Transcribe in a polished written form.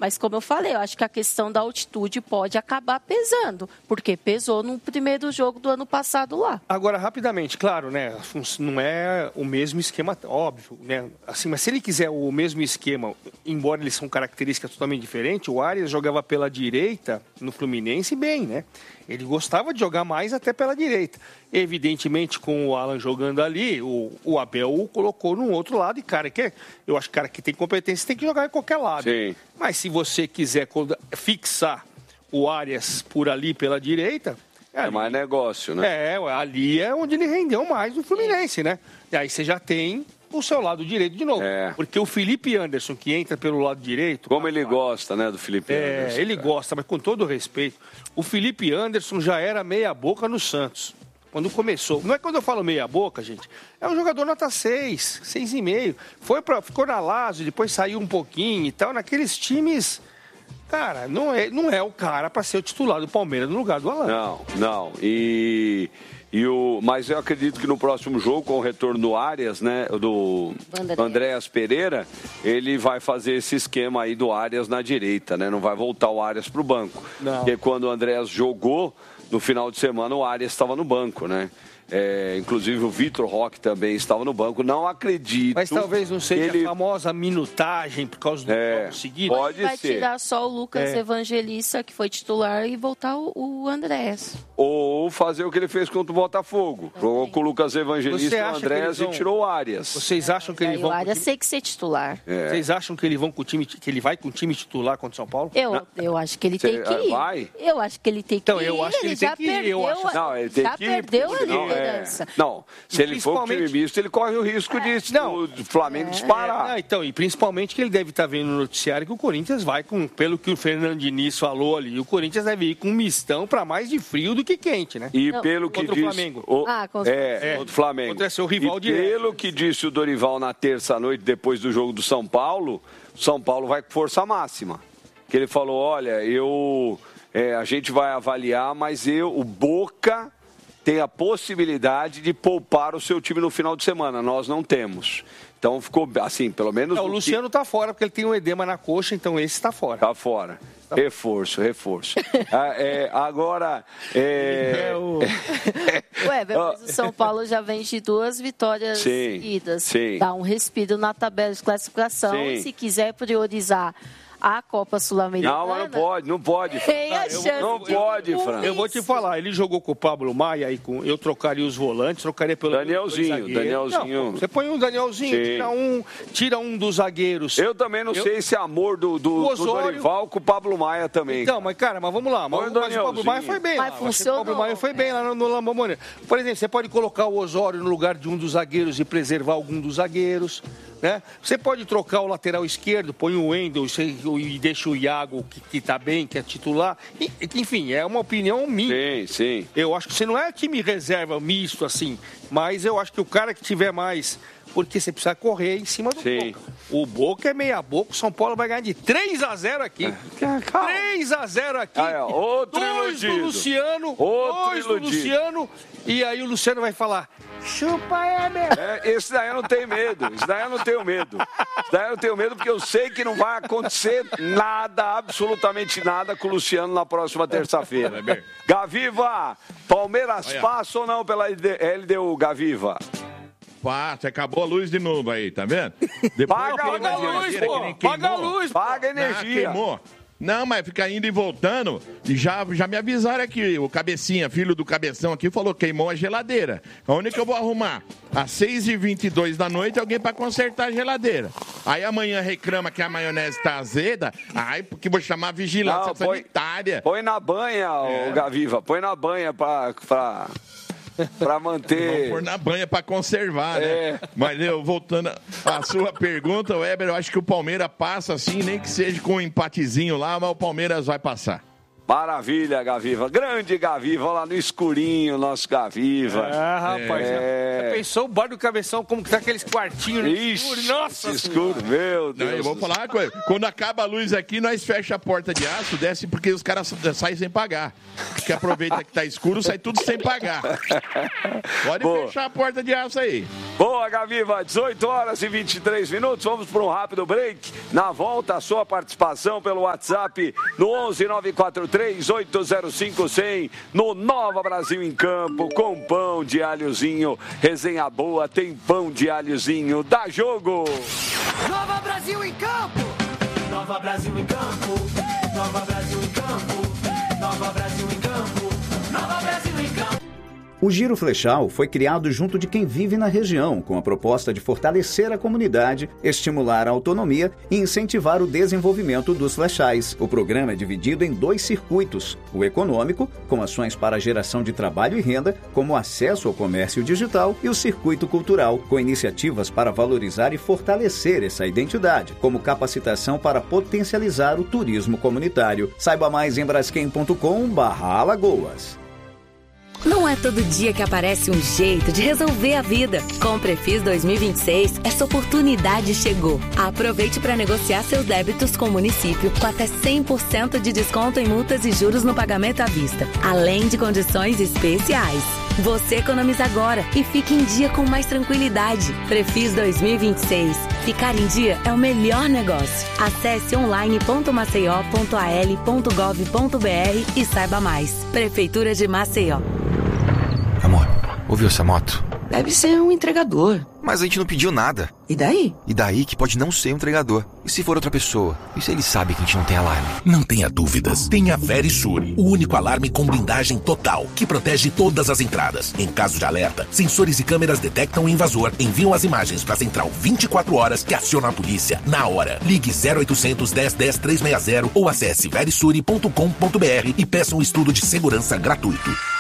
Mas como eu falei, eu acho que a questão da altitude pode acabar pesando, porque pesou no primeiro jogo do ano passado lá. Agora, rapidamente, claro, né? Não é o mesmo esquema, óbvio, né? Assim, mas se ele quiser o mesmo esquema, embora eles são características totalmente diferentes, o Arias jogava pela direita no Fluminense bem, né? Ele gostava de jogar mais até pela direita. Evidentemente, com o Alan jogando ali, o Abel o colocou num outro lado. E, eu acho que cara que tem competência tem que jogar em qualquer lado. Sim. Mas se você quiser fixar o Arias por ali, pela direita... É mais negócio, né? Ali é onde ele rendeu mais no Fluminense, né? E aí você já tem o seu lado direito de novo. Porque o Felipe Anderson, que entra pelo lado direito... Como ele gosta, né, do Felipe Anderson. Ele gosta, mas com todo respeito. O Felipe Anderson já era meia boca no Santos. Quando começou. Não é quando eu falo meia boca, gente. É um jogador nota 6, 6,5. Ficou na Lazio, depois saiu um pouquinho e tal. Naqueles times... Cara, não é o cara para ser o titular do Palmeiras no lugar do Alan. Não. Mas eu acredito que no próximo jogo, com o retorno do Arias, né, do Andréas Pereira, ele vai fazer esse esquema aí do Arias na direita, né? Não vai voltar o Arias para o banco. Não. Porque quando o Andréas jogou, no final de semana, o Arias estava no banco, né? Inclusive o Vitor Roque também estava no banco. Não acredito. Mas talvez não seja a famosa minutagem por causa do jogo seguido. Pode vai ser. Tirar só o Lucas Evangelista, que foi titular, e voltar o Andrés. Ou fazer o que ele fez contra o Botafogo. Jogou com o Lucas Evangelista e o Andrés e tirou o Arias. Vocês acham que ele vão? O Arias tem que ser titular. Vocês acham que ele vai com o time titular contra o São Paulo? Eu acho que ele tem que ir. Vai? Eu acho que ele tem que ir. Eu acho que ele tem que ir. Ele tem que ir. Perdeu a liderança. Não, se ele for com o time misto, ele corre o risco do Flamengo disparar. E principalmente que ele deve estar vendo no noticiário que o Corinthians vai pelo que o Fernando Diniz falou ali, o Corinthians deve ir com um mistão para mais de frio do que quente, né? E pelo que contra disse... o Flamengo. Contra o Flamengo. Contra seu rival direto. Pelo que disse o Dorival na terça-noite, depois do jogo do São Paulo, o São Paulo vai com força máxima. Que ele falou, olha, a gente vai avaliar, mas o Boca tem a possibilidade de poupar o seu time no final de semana. Nós não temos. Então ficou assim, pelo menos... o Luciano está fora, porque ele tem um edema na coxa, então esse está fora. Está fora. Reforço. Agora... Mas o São Paulo já vem de 2 vitórias seguidas. Dá um respiro na tabela de classificação. E se quiser priorizar a Copa Sul-Americana... Não, mas não pode. Tem a chance não pode, Fran. Eu vou te falar, ele jogou com o Pablo Maia, eu trocaria os volantes, trocaria pelo... Danielzinho. Não, você põe um Danielzinho, tira um dos zagueiros. Eu também não sei esse amor do Dorival com o Pablo Maia também. Então, mas vamos lá. Mas o Pablo Maia foi bem lá. Funcionou. O Pablo Maia foi bem lá no Lamba Moreira. Por exemplo, você pode colocar o Osório no lugar de um dos zagueiros e preservar algum dos zagueiros, né? Você pode trocar o lateral esquerdo, põe o Wendel e deixa o Iago, que tá bem, que é titular. Enfim, é uma opinião minha. Sim. Eu acho que você não é time reserva misto assim, mas eu acho que o cara que tiver mais... Porque você precisa correr em cima do Boca. O Boca é meia boca, o São Paulo vai ganhar de 3-0 aqui. 3-0 aqui. Outro 2 iludido. do Luciano, 2 do Luciano, e aí o Luciano vai falar... Chupa, Emer! Esse daí eu não tenho medo. Eu não tenho medo porque eu sei que não vai acontecer nada, absolutamente nada com o Luciano na próxima terça-feira. Gaviva, Palmeiras passa ou não pela LDU, Gaviva? Passa, acabou a luz de novo aí, tá vendo? Paga a luz, pô! Paga a luz, paga a energia. Queimou. Não, mas fica indo e voltando. E já me avisaram aqui, o Cabecinha, filho do Cabeção aqui, falou que queimou a geladeira. Onde que eu vou arrumar? Às 6h22 da noite, alguém para consertar a geladeira. Aí amanhã reclama que a maionese tá azeda. Ai, porque vou chamar a vigilância sanitária. Põe na banha, ô Gaviva. Põe na banha pra manter... Vamos pôr na banha pra conservar, né? Mas voltando à sua pergunta, Weber, eu acho que o Palmeiras passa assim, nem que seja com um empatezinho lá, mas o Palmeiras vai passar. Maravilha, Gaviva. Grande Gaviva, lá no escurinho, nosso Gaviva. Rapaz. Você pensou o bar do Cabeção, como que tá aqueles quartinhos no escuro? Nossa escuro, meu Deus. Não, eu vou falar uma coisa. Quando acaba a luz aqui, nós fecha a porta de aço, desce porque os caras saem sem pagar. Porque aproveita que tá escuro, sai tudo sem pagar. Pode fechar a porta de aço aí. Boa, Gaviva, 18 horas e 23 minutos, vamos para um rápido break. Na volta, a sua participação pelo WhatsApp no 11-943-805-100, no Nova Brasil em Campo, com pão de alhozinho. Resenha boa, tem pão de alhozinho. Dá jogo! Nova Brasil em Campo! Nova Brasil em Campo! Nova Brasil em Campo! Nova Brasil em Campo! Nova Brasil em Campo! O Giro Flechal foi criado junto de quem vive na região, com a proposta de fortalecer a comunidade, estimular a autonomia e incentivar o desenvolvimento dos flechais. O programa é dividido em 2 circuitos: o econômico, com ações para a geração de trabalho e renda, como acesso ao comércio digital, e o circuito cultural, com iniciativas para valorizar e fortalecer essa identidade, como capacitação para potencializar o turismo comunitário. Saiba mais em braskem.com/Alagoas. Não é todo dia que aparece um jeito de resolver a vida. Com o Prefis 2026, essa oportunidade chegou. Aproveite para negociar seus débitos com o município com até 100% de desconto em multas e juros no pagamento à vista, além de condições especiais. Você economiza agora e fique em dia com mais tranquilidade. Prefis 2026. Ficar em dia é o melhor negócio. Acesse online.maceió.al.gov.br e saiba mais. Prefeitura de Maceió. Amor, ouviu essa moto? Deve ser um entregador. Mas a gente não pediu nada. E daí? E daí que pode não ser um entregador. E se for outra pessoa? E se ele sabe que a gente não tem alarme? Não tenha dúvidas. Tem a Verisur, o único alarme com blindagem total, que protege todas as entradas. Em caso de alerta, sensores e câmeras detectam o invasor, enviam as imagens para a central 24 horas que aciona a polícia na hora. Ligue 0800 10 10 360 ou acesse verisure.com.br e peça um estudo de segurança gratuito.